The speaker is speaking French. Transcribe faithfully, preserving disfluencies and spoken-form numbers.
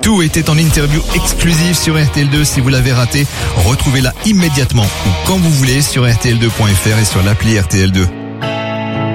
Tout était en interview exclusive sur R T L deux. Si vous l'avez raté, retrouvez-la immédiatement ou quand vous voulez sur R T L deux point F R et sur l'appli R T L deux.